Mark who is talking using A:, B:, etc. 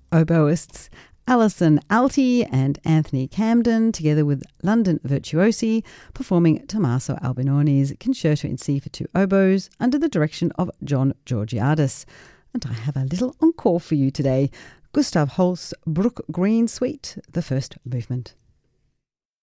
A: oboists Alison Alty and Anthony Camden, together with London Virtuosi, performing Tommaso Albinoni's Concerto in C for two oboes under the direction of John Georgiadis. And I have a little encore for you today. Gustav Holst's Brook Green Suite, the first movement.